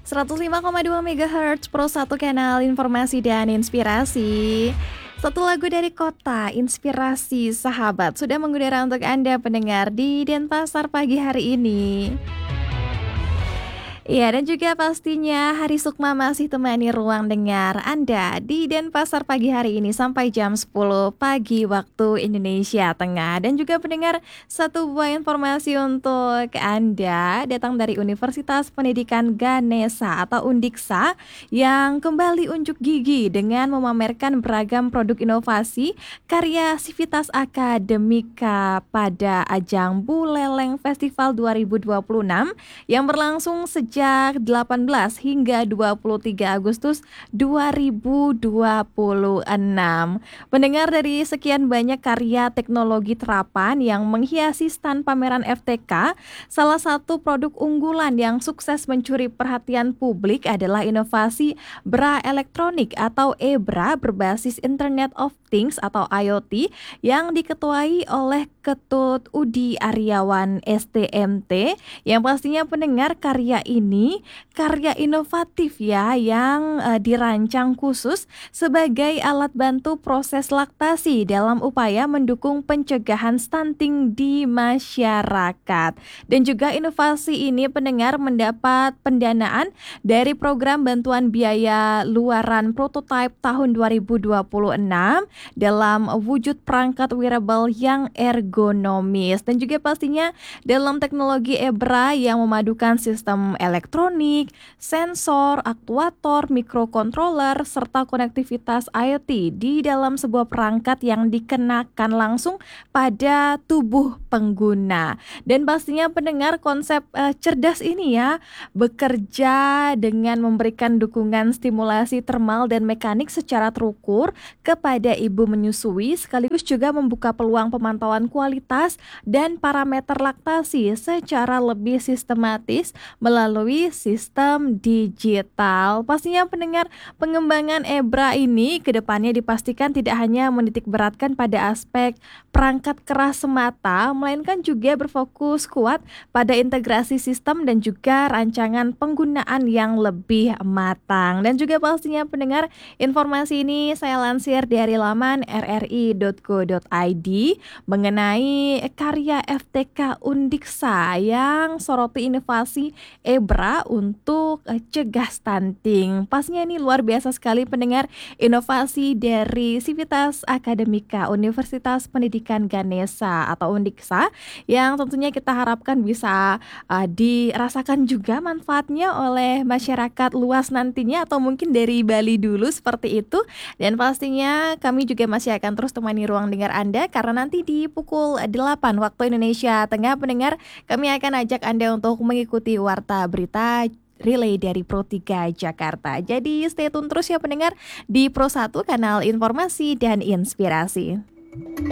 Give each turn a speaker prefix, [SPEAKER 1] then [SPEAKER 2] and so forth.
[SPEAKER 1] 105,2 MHz Pro 1 kanal informasi dan inspirasi. Satu lagu dari Kota Inspirasi Sahabat sudah mengudara untuk Anda pendengar di Denpasar pagi hari ini. Iya, dan juga pastinya Hari Sukma masih temani ruang dengar Anda di Denpasar pagi hari ini sampai jam 10 pagi waktu Indonesia Tengah. Dan juga pendengar, satu buah informasi untuk Anda datang dari Universitas Pendidikan Ganesha atau Undiksa yang kembali unjuk gigi dengan memamerkan beragam produk inovasi karya Sivitas Akademika pada ajang Buleleng Festival 2026 yang berlangsung sejak 18 hingga 23 Agustus 2026. Mendengar dari sekian banyak karya teknologi terapan yang menghiasi stand pameran FTK, salah satu produk unggulan yang sukses mencuri perhatian publik adalah inovasi bra elektronik atau EBRA berbasis Internet of Things atau IoT yang diketuai oleh Ketut Udi Aryawan STMT, yang pastinya pendengar karya ini karya inovatif ya yang dirancang khusus sebagai alat bantu proses laktasi dalam upaya mendukung pencegahan stunting di masyarakat. Dan juga inovasi ini pendengar mendapat pendanaan dari program bantuan biaya luaran prototipe tahun 2026 dalam wujud perangkat wearable yang ergonomis, dan juga pastinya dalam teknologi EBRA yang memadukan sistem elektronik, sensor, aktuator, mikrokontroler, serta konektivitas IoT di dalam sebuah perangkat yang dikenakan langsung pada tubuh pengguna. Dan pastinya pendengar, konsep cerdas ini ya bekerja dengan memberikan dukungan stimulasi termal dan mekanik secara terukur kepada ibu menyusui, sekaligus juga membuka peluang pemantauan kualitas dan parameter laktasi secara lebih sistematis melalui sistem digital. Pastinya pendengar, pengembangan EBRA ini kedepannya dipastikan tidak hanya menitik beratkan pada aspek perangkat keras semata, melainkan juga berfokus kuat pada integrasi sistem dan juga rancangan penggunaan yang lebih matang. Dan juga pastinya pendengar, informasi ini saya lansir dari laman rri.co.id mengenai karya FTK Undiksa yang soroti inovasi EBRA untuk cegah stunting. Pastinya ini luar biasa sekali pendengar, inovasi dari Sivitas Akademika Universitas Pendidikan Ganesha atau Undiksa yang tentunya kita harapkan bisa dirasakan juga manfaatnya oleh masyarakat luas nantinya, atau mungkin dari Bali dulu seperti itu. Dan pastinya kami juga masih akan terus temani ruang dengar Anda karena nanti di pukul 8 waktu Indonesia Tengah pendengar, kami akan ajak Anda untuk mengikuti warta berita relay dari Pro 3 Jakarta. Jadi stay tune terus ya pendengar di Pro 1 kanal informasi dan inspirasi.